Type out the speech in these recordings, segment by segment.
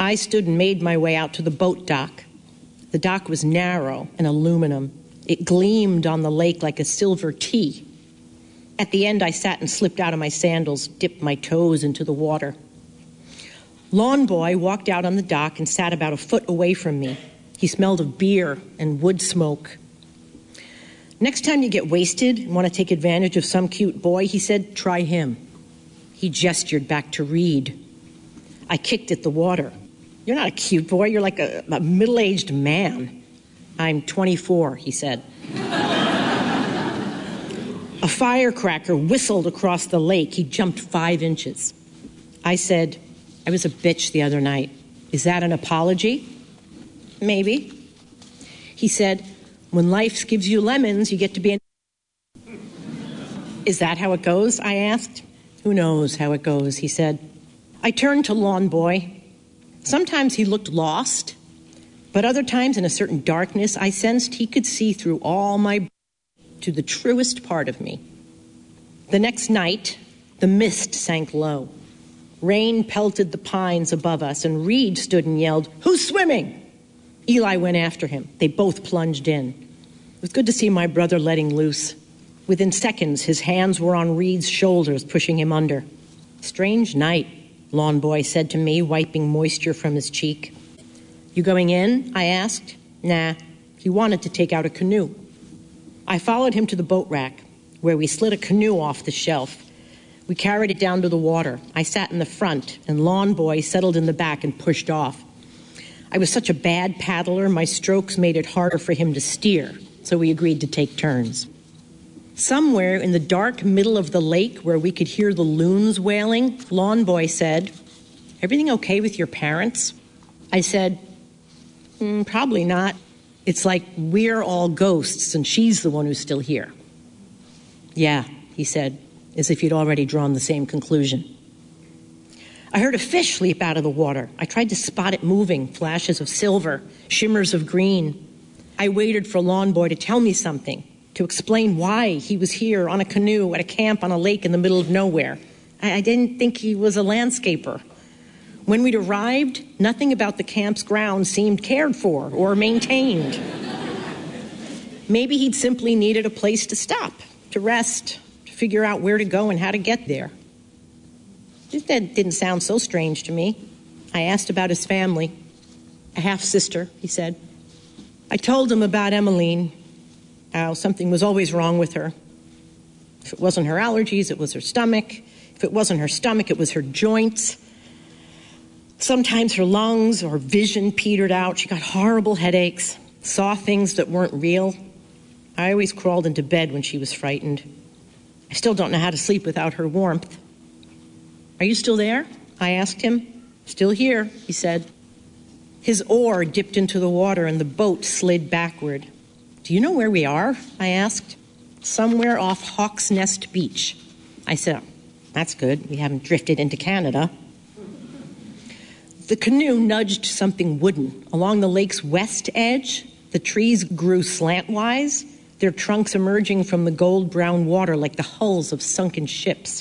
I stood and made my way out to the boat dock. The dock was narrow and aluminum. It gleamed on the lake like a silver T. At the end, I sat and slipped out of my sandals, dipped my toes into the water. Lawn Boy walked out on the dock and sat about a foot away from me. He smelled of beer and wood smoke. Next time you get wasted and want to take advantage of some cute boy, he said, try him. He gestured back to Reed. I kicked at the water. You're not a cute boy. You're like a middle-aged man. I'm 24, he said. A firecracker whistled across the lake. He jumped 5 inches. I said, I was a bitch the other night. Is that an apology? Maybe. He said, when life gives you lemons, you get to be an... Is that how it goes? I asked. Who knows how it goes, he said. I turned to Lawn Boy. Sometimes he looked lost, but other times in a certain darkness, I sensed he could see through all my to the truest part of me. The next night, the mist sank low. Rain pelted the pines above us, and Reed stood and yelled, "Who's swimming?" Eli went after him. They both plunged in. It was good to see my brother letting loose. Within seconds, his hands were on Reed's shoulders, pushing him under. Strange night, Lawn Boy said to me, wiping moisture from his cheek. You going in? I asked. Nah, he wanted to take out a canoe. I followed him to the boat rack, where we slid a canoe off the shelf. We carried it down to the water. I sat in the front, and Lawn Boy settled in the back and pushed off. I was such a bad paddler, my strokes made it harder for him to steer, so we agreed to take turns. Somewhere in the dark middle of the lake where we could hear the loons wailing, Lawn Boy said, "Everything okay with your parents?" I said, "Probably not. It's like we're all ghosts and she's the one who's still here." "Yeah," he said, as if he'd already drawn the same conclusion. I heard a fish leap out of the water. I tried to spot it moving, flashes of silver, shimmers of green. I waited for Lawn Boy to tell me something, to explain why he was here on a canoe at a camp on a lake in the middle of nowhere. I didn't think he was a landscaper. When we'd arrived, nothing about the camp's grounds seemed cared for or maintained. Maybe he'd simply needed a place to stop, to rest, to figure out where to go and how to get there. That didn't sound so strange to me. I asked about his family. A half-sister, he said. I told him about Emmeline, how something was always wrong with her. If it wasn't her allergies, it was her stomach. If it wasn't her stomach, it was her joints. Sometimes her lungs or vision petered out. She got horrible headaches, saw things that weren't real. I always crawled into bed when she was frightened. I still don't know how to sleep without her warmth. Are you still there? I asked him. Still here, he said. His oar dipped into the water and the boat slid backward. Do you know where we are? I asked. Somewhere off Hawk's Nest Beach. I said, that's good. We haven't drifted into Canada. The canoe nudged something wooden. Along the lake's west edge, the trees grew slantwise, their trunks emerging from the gold-brown water like the hulls of sunken ships.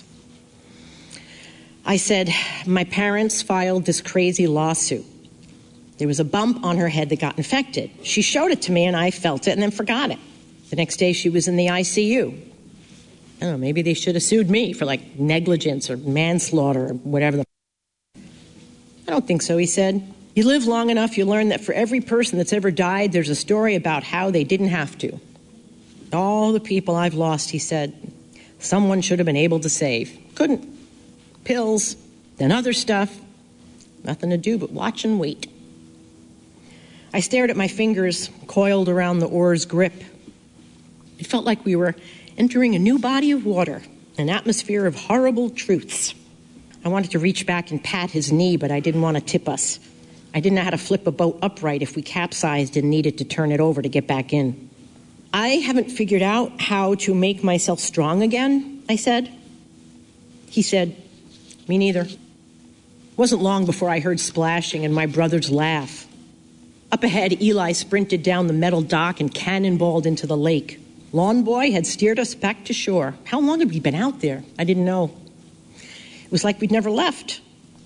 I said, my parents filed this crazy lawsuit. There was a bump on her head that got infected. She showed it to me, and I felt it and then forgot it. The next day, she was in the ICU. I don't know, maybe they should have sued me for, negligence or manslaughter or whatever. I don't think so, he said. You live long enough, you learn that for every person that's ever died, there's a story about how they didn't have to. All the people I've lost, he said, someone should have been able to save. Couldn't. Pills, then other stuff. Nothing to do but watch and wait. I stared at my fingers coiled around the oar's grip. It felt like we were entering a new body of water, an atmosphere of horrible truths. I wanted to reach back and pat his knee, but I didn't want to tip us. I didn't know how to flip a boat upright if we capsized and needed to turn it over to get back in. I haven't figured out how to make myself strong again, I said. He said, me neither. It wasn't long before I heard splashing and my brother's laugh. Up ahead, Eli sprinted down the metal dock and cannonballed into the lake. Lawn Boy had steered us back to shore. How long had we been out there? I didn't know. It was like we'd never left.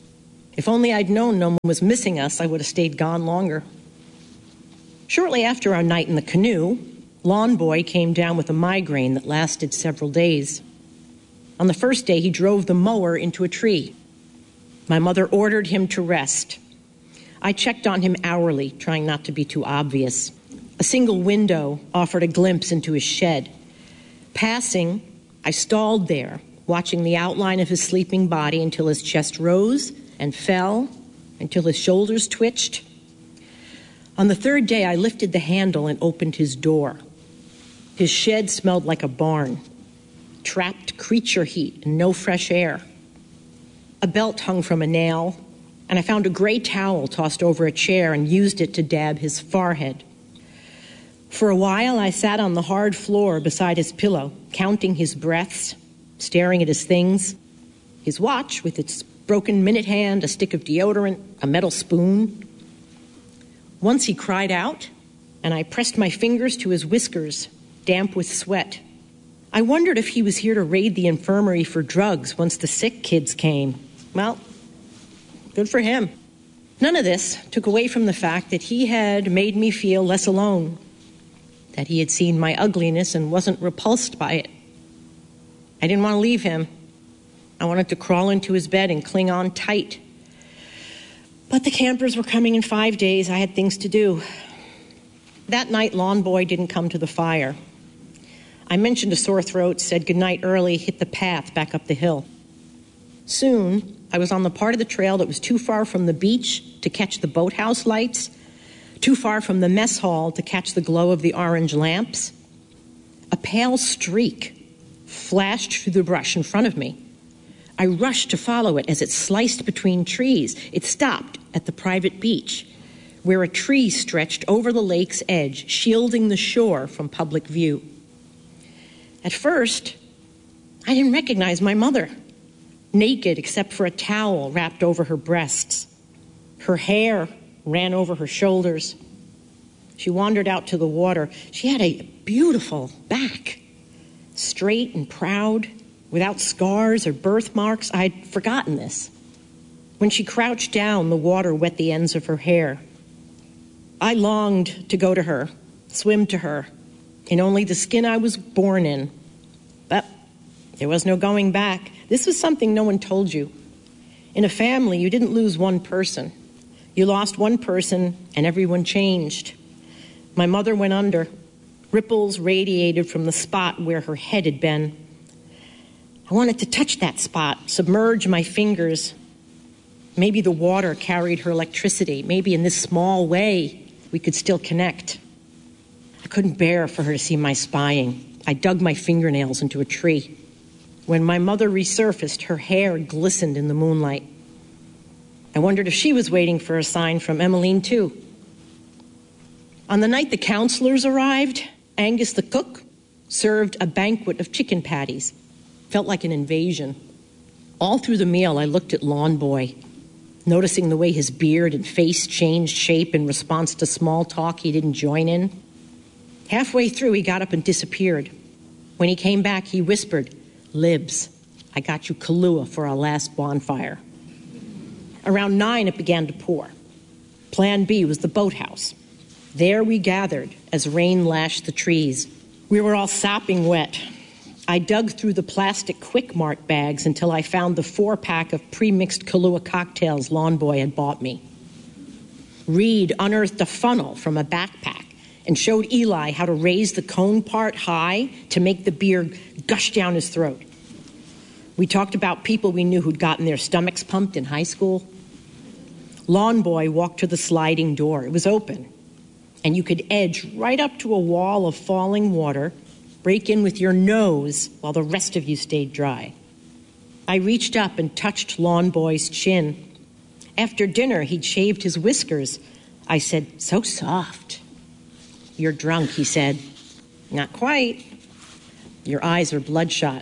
If only I'd known no one was missing us, I would have stayed gone longer. Shortly after our night in the canoe, Lawn Boy came down with a migraine that lasted several days. On the first day, he drove the mower into a tree. My mother ordered him to rest. I checked on him hourly, trying not to be too obvious. A single window offered a glimpse into his shed. Passing, I stalled there, watching the outline of his sleeping body until his chest rose and fell, until his shoulders twitched. On the third day, I lifted the handle and opened his door. His shed smelled like a barn, trapped creature heat and no fresh air. A belt hung from a nail, and I found a gray towel tossed over a chair and used it to dab his forehead. For a while, I sat on the hard floor beside his pillow, counting his breaths, staring at his things, his watch with its broken minute hand, a stick of deodorant, a metal spoon. Once he cried out, and I pressed my fingers to his whiskers, damp with sweat. I wondered if he was here to raid the infirmary for drugs once the sick kids came. Well, good for him. None of this took away from the fact that he had made me feel less alone, that he had seen my ugliness and wasn't repulsed by it. I didn't want to leave him. I wanted to crawl into his bed and cling on tight. But the campers were coming in 5 days. I had things to do. That night, Lawn Boy didn't come to the fire. I mentioned a sore throat, said goodnight early, hit the path back up the hill. Soon, I was on the part of the trail that was too far from the beach to catch the boathouse lights, too far from the mess hall to catch the glow of the orange lamps. A pale streak flashed through the brush in front of me. I rushed to follow it as it sliced between trees. It stopped at the private beach, where a tree stretched over the lake's edge, shielding the shore from public view. At first, I didn't recognize my mother, naked except for a towel wrapped over her breasts. Her hair ran over her shoulders. She wandered out to the water. She had a beautiful back, straight and proud, without scars or birthmarks. I'd forgotten this. When she crouched down, the water wet the ends of her hair. I longed to go to her, swim to her, in only the skin I was born in. But there was no going back. This was something no one told you. In a family, you didn't lose one person. You lost one person, and everyone changed. My mother went under. Ripples radiated from the spot where her head had been. I wanted to touch that spot, submerge my fingers. Maybe the water carried her electricity. Maybe in this small way, we could still connect. I couldn't bear for her to see my spying. I dug my fingernails into a tree. When my mother resurfaced, her hair glistened in the moonlight. I wondered if she was waiting for a sign from Emmeline, too. On the night the counselors arrived, Angus the cook served a banquet of chicken patties. Felt like an invasion. All through the meal, I looked at Lawn Boy, noticing the way his beard and face changed shape in response to small talk he didn't join in. Halfway through, he got up and disappeared. When he came back, he whispered, "Libs, I got you Kahlua for our last bonfire." Around 9, it began to pour. Plan B was the boathouse. There we gathered as rain lashed the trees. We were all sopping wet. I dug through the plastic Quick Mart bags until I found the 4-pack of pre-mixed Kahlua cocktails Lawn Boy had bought me. Reed unearthed a funnel from a backpack and showed Eli how to raise the cone part high to make the beer gush down his throat. We talked about people we knew who'd gotten their stomachs pumped in high school. Lawn Boy walked to the sliding door. It was open, and you could edge right up to a wall of falling water, break in with your nose while the rest of you stayed dry. I reached up and touched Lawn Boy's chin. After dinner, he'd shaved his whiskers. I said, "So soft." "You're drunk," he said. "Not quite." "Your eyes are bloodshot."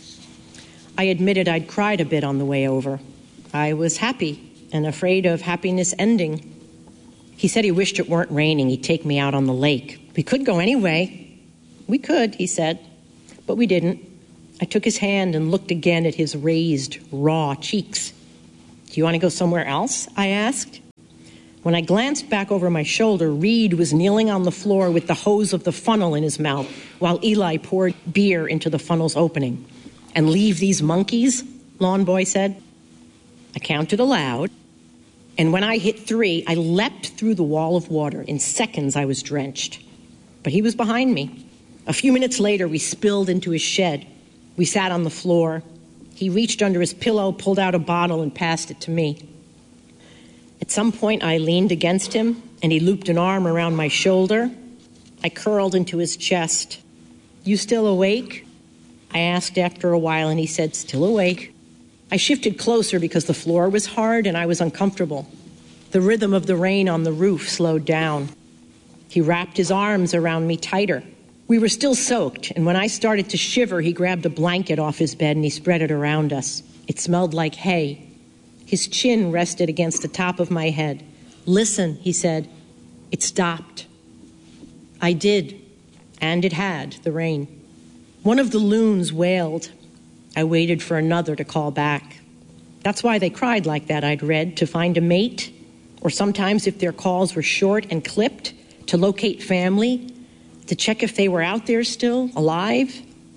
I admitted I'd cried a bit on the way over. I was happy and afraid of happiness ending. He said he wished it weren't raining. He'd take me out on the lake. "We could go anyway." "We could," he said, but we didn't. I took his hand and looked again at his raised, raw cheeks. Do you want to go somewhere else? I asked. When I glanced back over my shoulder, Reed was kneeling on the floor with the hose of the funnel in his mouth while Eli poured beer into the funnel's opening. And leave these monkeys? Lawn Boy said. I counted aloud, and when I hit 3, I leapt through the wall of water. In seconds, I was drenched. But he was behind me. A few minutes later, we spilled into his shed. We sat on the floor. He reached under his pillow, pulled out a bottle, and passed it to me. At some point, I leaned against him, and he looped an arm around my shoulder. I curled into his chest. You still awake? I asked after a while, and he said, still awake. I shifted closer because the floor was hard and I was uncomfortable. The rhythm of the rain on the roof slowed down. He wrapped his arms around me tighter. We were still soaked, and when I started to shiver, he grabbed a blanket off his bed and he spread it around us. It smelled like hay. His chin rested against the top of my head. Listen, he said. It stopped. I did, and it had, the rain. One of the loons wailed. I waited for another to call back. That's why they cried like that, I'd read, to find a mate, or sometimes if their calls were short and clipped, to locate family, to check if they were out there still, alive.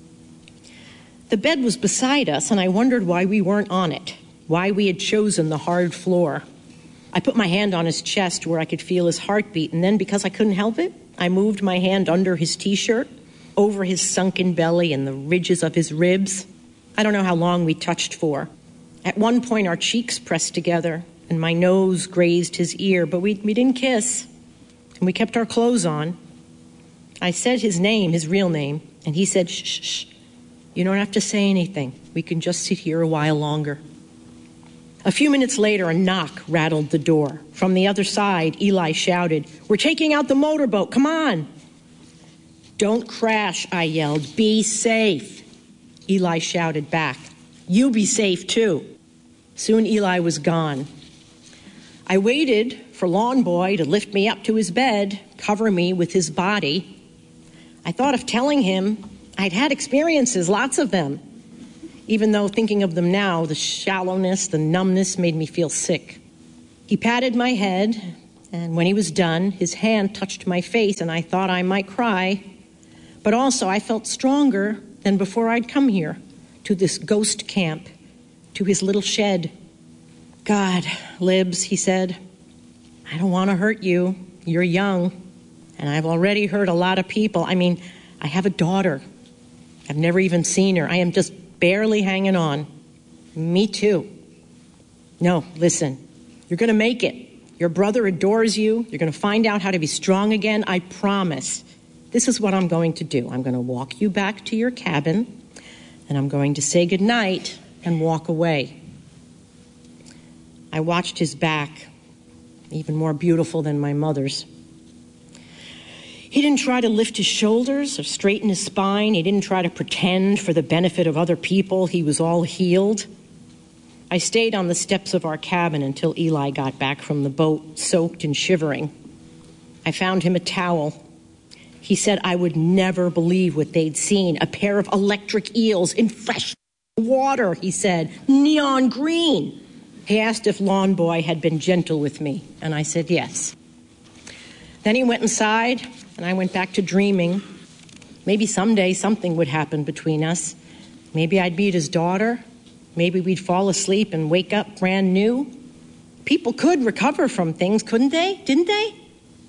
The bed was beside us, and I wondered why we weren't on it, why we had chosen the hard floor. I put my hand on his chest where I could feel his heartbeat, and then, because I couldn't help it, I moved my hand under his T-shirt, over his sunken belly and the ridges of his ribs. I don't know how long we touched for. At one point, our cheeks pressed together, and my nose grazed his ear, but we didn't kiss, and we kept our clothes on. I said his name, his real name, and he said, shh, shh, shh. You don't have to say anything. We can just sit here a while longer. A few minutes later, a knock rattled the door. From the other side, Eli shouted, we're taking out the motorboat, come on. Don't crash, I yelled. Be safe. Eli shouted back, you be safe too. Soon Eli was gone. I waited for Lawn Boy to lift me up to his bed, cover me with his body. I thought of telling him I'd had experiences, lots of them. Even though thinking of them now, the shallowness, the numbness made me feel sick. He patted my head, and when he was done, his hand touched my face, and I thought I might cry. But also I felt stronger than before I'd come here, to this ghost camp, to his little shed. God, Libs, he said, I don't want to hurt you. You're young, and I've already hurt a lot of people. I mean, I have a daughter. I've never even seen her. I am just barely hanging on. Me too. No, listen, you're going to make it. Your brother adores you. You're going to find out how to be strong again. I promise. This is what I'm going to do. I'm going to walk you back to your cabin, and I'm going to say goodnight and walk away. I watched his back, even more beautiful than my mother's. He didn't try to lift his shoulders or straighten his spine. He didn't try to pretend for the benefit of other people he was all healed. I stayed on the steps of our cabin until Eli got back from the boat, soaked and shivering. I found him a towel. He said I would never believe what they'd seen. A pair of electric eels in fresh water, he said, neon green. He asked if Lawn Boy had been gentle with me, and I said yes. Then he went inside, and I went back to dreaming. Maybe someday something would happen between us. Maybe I'd meet his daughter. Maybe we'd fall asleep and wake up brand new. People could recover from things, couldn't they? Didn't they?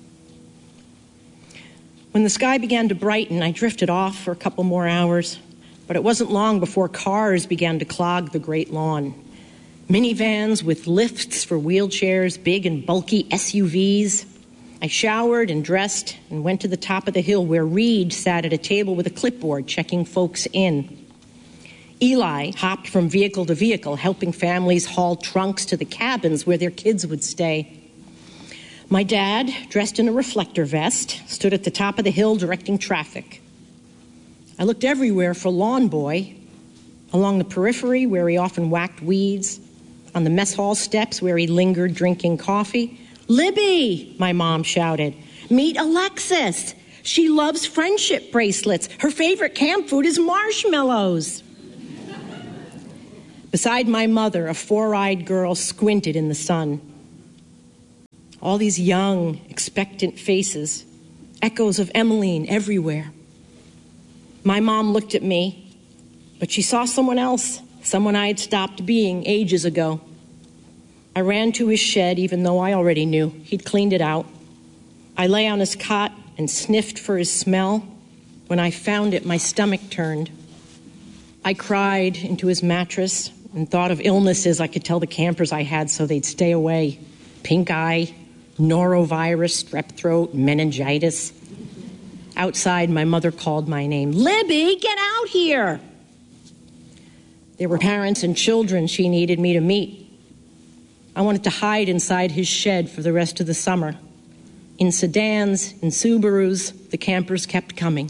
When the sky began to brighten, I drifted off for a couple more hours, but it wasn't long before cars began to clog the great lawn. Minivans with lifts for wheelchairs, big and bulky SUVs. I showered and dressed and went to the top of the hill where Reed sat at a table with a clipboard checking folks in. Eli hopped from vehicle to vehicle, helping families haul trunks to the cabins where their kids would stay. My dad, dressed in a reflector vest, stood at the top of the hill directing traffic. I looked everywhere for Lawn Boy, along the periphery where he often whacked weeds, on the mess hall steps where he lingered drinking coffee. Libby, my mom shouted, meet Alexis. She loves friendship bracelets. Her favorite camp food is marshmallows. Beside my mother, a four-eyed girl squinted in the sun. All these young, expectant faces, echoes of Emmeline everywhere. My mom looked at me, but she saw someone else, someone I had stopped being ages ago. I ran to his shed, even though I already knew he'd cleaned it out. I lay on his cot and sniffed for his smell. When I found it, my stomach turned. I cried into his mattress and thought of illnesses I could tell the campers I had so they'd stay away. Pink eye, norovirus, strep throat, meningitis. Outside, my mother called my name. Libby, get out here! There were parents and children she needed me to meet. I wanted to hide inside his shed for the rest of the summer. In sedans, in Subarus, the campers kept coming.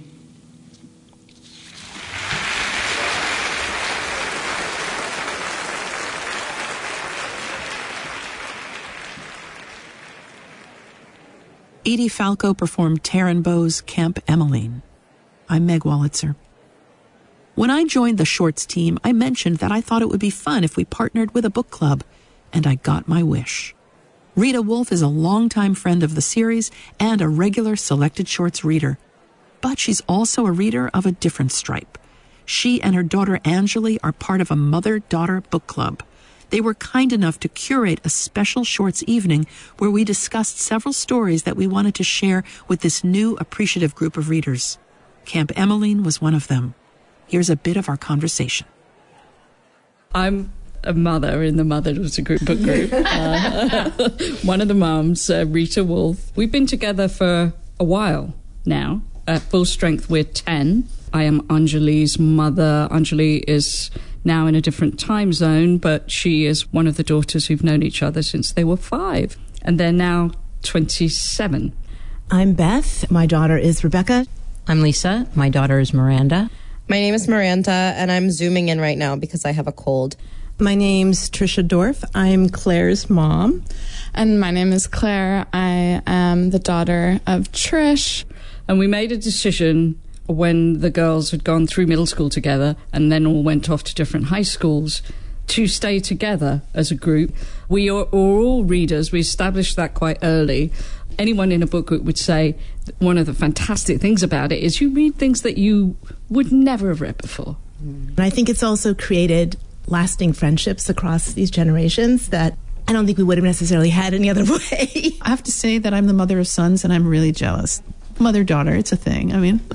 Edie Falco performed Taryn Bow's Camp Emmeline. I'm Meg Wolitzer. When I joined the Shorts team, I mentioned that I thought it would be fun if we partnered with a book club, and I got my wish. Rita Wolf is a longtime friend of the series and a regular Selected Shorts reader. But she's also a reader of a different stripe. She and her daughter Anjali are part of a mother-daughter book club. They were kind enough to curate a special Shorts evening where we discussed several stories that we wanted to share with this new appreciative group of readers. Camp Emmeline was one of them. Here's a bit of our conversation. I'm a mother in the Mothers book group. One of the mums, Rita Wolf. We've been together for a while now. At full strength, we're 10. I am Anjali's mother. Anjali is now in a different time zone, but she is one of the daughters who've known each other since they were 5. And they're now 27. I'm Beth. My daughter is Rebecca. I'm Lisa. My daughter is Miranda. My name is Miranda, and I'm zooming in right now because I have a cold. My name's Trisha Dorff. I'm Claire's mom. And my name is Claire. I am the daughter of Trish. And we made a decision when the girls had gone through middle school together and then all went off to different high schools to stay together as a group. We are all readers. We established that quite early. Anyone in a book group would say one of the fantastic things about it is you read things that you would never have read before. And I think it's also created lasting friendships across these generations that I don't think we would have necessarily had any other way. I have to say that I'm the mother of sons and I'm really jealous. Mother-daughter, it's a thing. I mean,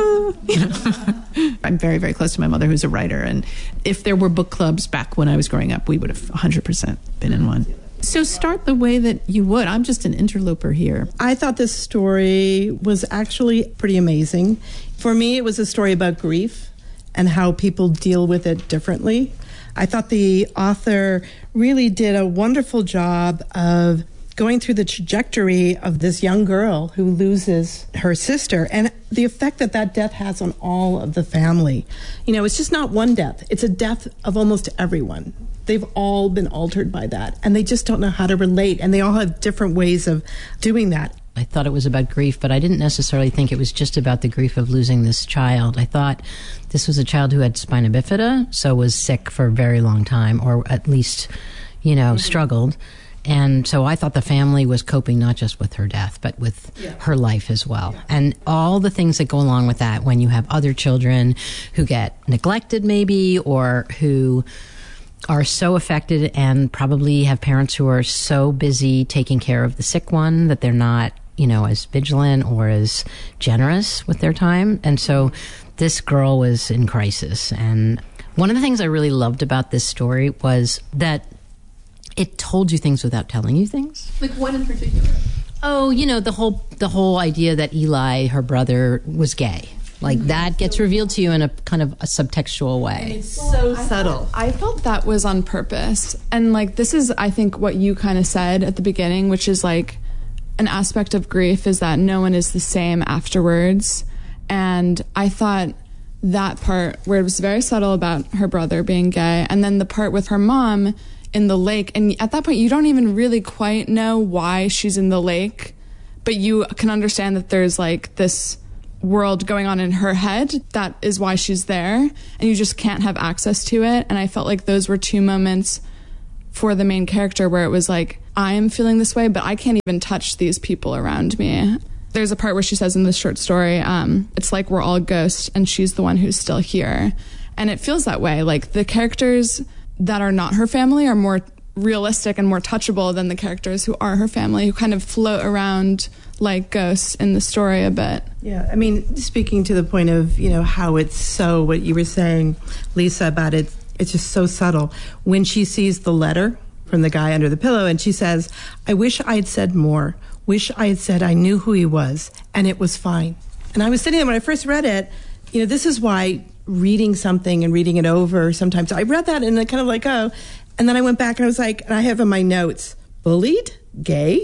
I'm very, very close to my mother who's a writer. And if there were book clubs back when I was growing up, we would have 100% been in one. So start the way that you would. I'm just an interloper here. I thought this story was actually pretty amazing. For me, it was a story about grief and how people deal with it differently. I thought the author really did a wonderful job of going through the trajectory of this young girl who loses her sister and the effect that that death has on all of the family. You know, it's just not one death. It's a death of almost everyone. They've all been altered by that, and they just don't know how to relate, and they all have different ways of doing that. I thought it was about grief, but I didn't necessarily think it was just about the grief of losing this child. I thought this was a child who had spina bifida, so was sick for a very long time, or at least, struggled. And so I thought the family was coping not just with her death, but with her life as well. Yeah. And all the things that go along with that when you have other children who get neglected maybe, or who are so affected and probably have parents who are so busy taking care of the sick one that they're not, as vigilant or as generous with their time. And so this girl was in crisis. And one of the things I really loved about this story was that it told you things without telling you things. Like what in particular? Oh, the whole idea that Eli, her brother, was gay. Like that gets revealed to you in a kind of a subtextual way. And it's so subtle. I felt that was on purpose. And this is, I think, what you kind of said at the beginning, which is an aspect of grief is that no one is the same afterwards. And I thought that part where it was very subtle about her brother being gay, and then the part with her mom in the lake, and at that point you don't even really quite know why she's in the lake, but you can understand that there's this world going on in her head. That is why she's there, and you just can't have access to it. And I felt like those were two moments for the main character where it was like, I am feeling this way, but I can't even touch these people around me. There's a part where she says in this short story, it's like we're all ghosts and she's the one who's still here. And it feels that way. Like the characters that are not her family are more realistic and more touchable than the characters who are her family, who kind of float around like ghosts in the story a bit. Yeah, I mean, speaking to the point of, you know, how it's so, what you were saying, Lisa, about it, it's just so subtle. When she sees the letter from the guy under the pillow and she says, I wish I had said more. Wish I had said I knew who he was and it was fine. And I was sitting there when I first read it, you know, this is why reading something and reading it over, sometimes I read that and I kind of like, oh, and then I went back and I was like, and I have in my notes, bullied, gay,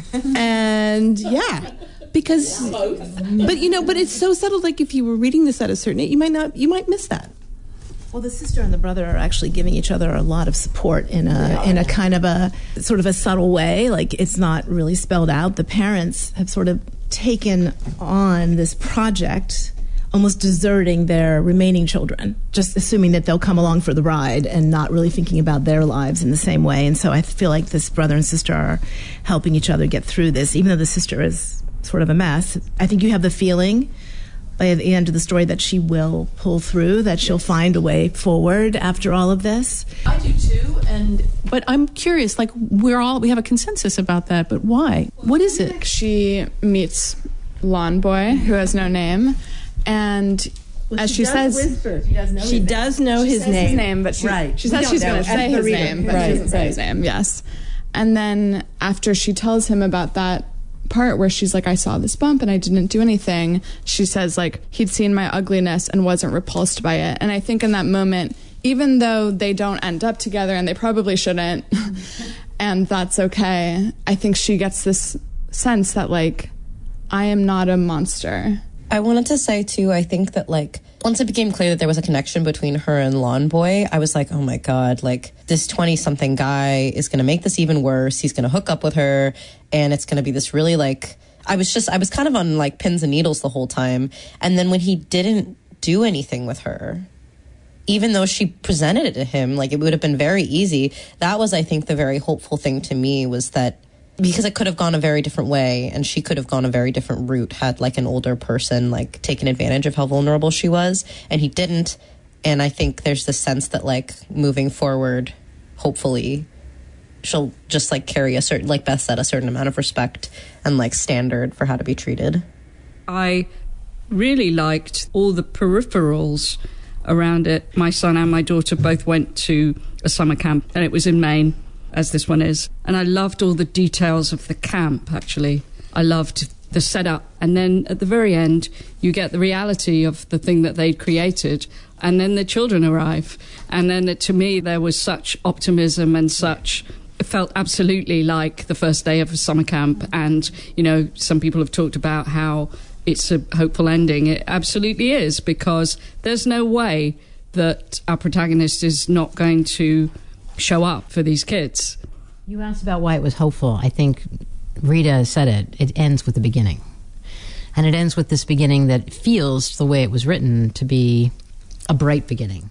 and yeah, because, but you know, but it's so subtle. Like if you were reading this at a certain age, you might miss that. Well, the sister and the brother are actually giving each other a lot of support in a kind of a sort of a subtle way. Like it's not really spelled out. The parents have sort of taken on this project, almost deserting their remaining children, just assuming that they'll come along for the ride and not really thinking about their lives in the same way. And so I feel like this brother and sister are helping each other get through this, even though the sister is sort of a mess. I think you have the feeling by the end of the story that she will pull through, that she'll find a way forward after all of this. I do too, but I'm curious, like we have a consensus about that, but why? What is it? She meets Lawn Boy, who has no name, and as she says, she does know his name, but she says she's going to say his name, but she doesn't say his name. Yes, and then after she tells him about that part where she's like, I saw this bump and I didn't do anything, she says like he'd seen my ugliness and wasn't repulsed by it. And I think in that moment, even though they don't end up together and they probably shouldn't, and that's okay, I think she gets this sense that like, I am not a monster. I wanted to say too, I think that like once it became clear that there was a connection between her and Lawn Boy, I was like, oh my God, like this 20-something guy is going to make this even worse. He's going to hook up with her and it's going to be this really like, I was kind of on like pins and needles the whole time. And then when he didn't do anything with her, even though she presented it to him, like it would have been very easy. That was, I think, the very hopeful thing to me was that because it could have gone a very different way and she could have gone a very different route had like an older person like taken advantage of how vulnerable she was, and he didn't. And I think there's this sense that like moving forward, hopefully she'll just like carry a certain, like Beth said, a certain amount of respect and like standard for how to be treated. I really liked all the peripherals around it. My son and my daughter both went to a summer camp and it was in Maine, as this one is. And I loved all the details of the camp, actually. I loved the setup. And then at the very end, you get the reality of the thing that they'd created. And then the children arrive. And then to me, there was such optimism and such... It felt absolutely like the first day of a summer camp. And, you know, some people have talked about how it's a hopeful ending. It absolutely is, because there's no way that our protagonist is not going to show up for these kids. You asked about why it was hopeful. I think Rita said it. It ends with the beginning. And it ends with this beginning that feels, the way it was written, to be a bright beginning.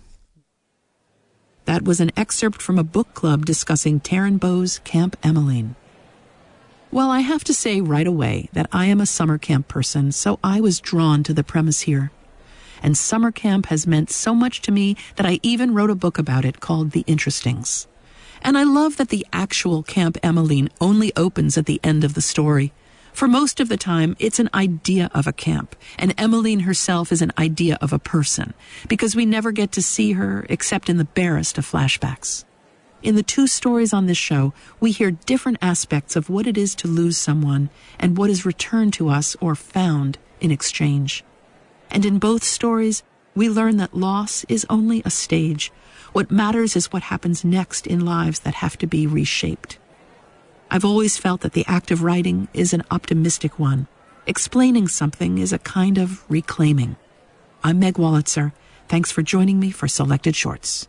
That was an excerpt from a book club discussing Taryn Bow's Camp Emmeline. Well, I have to say right away that I am a summer camp person, so I was drawn to the premise here. And summer camp has meant so much to me that I even wrote a book about it called The Interestings. And I love that the actual Camp Emmeline only opens at the end of the story. For most of the time, it's an idea of a camp, and Emmeline herself is an idea of a person, because we never get to see her except in the barest of flashbacks. In the 2 stories on this show, we hear different aspects of what it is to lose someone and what is returned to us or found in exchange. And in both stories, we learn that loss is only a stage. What matters is what happens next in lives that have to be reshaped. I've always felt that the act of writing is an optimistic one. Explaining something is a kind of reclaiming. I'm Meg Wolitzer. Thanks for joining me for Selected Shorts.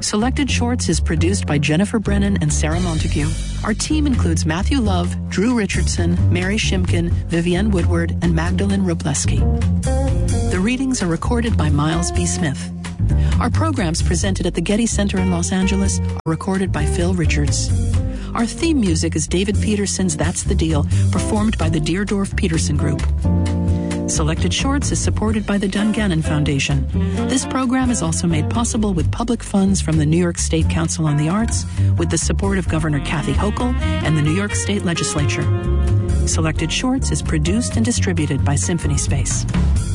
Selected Shorts is produced by Jennifer Brennan and Sarah Montague. Our team includes Matthew Love, Drew Richardson, Mary Shimkin, Vivienne Woodward, and Magdalene Robleski. The readings are recorded by Miles B. Smith. Our programs presented at the Getty Center in Los Angeles are recorded by Phil Richards. Our theme music is David Peterson's That's the Deal, performed by the Deerdorf Peterson Group. Selected Shorts is supported by the Dungannon Foundation. This program is also made possible with public funds from the New York State Council on the Arts, with the support of Governor Kathy Hochul and the New York State Legislature. Selected Shorts is produced and distributed by Symphony Space.